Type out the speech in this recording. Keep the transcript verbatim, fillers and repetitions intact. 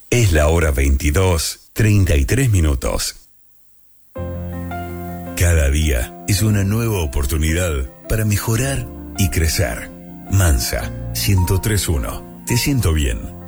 Es la hora veintidós, treinta y tres minutos. Cada día es una nueva oportunidad para mejorar y crecer. Mansa, ciento tres punto uno. Te siento bien.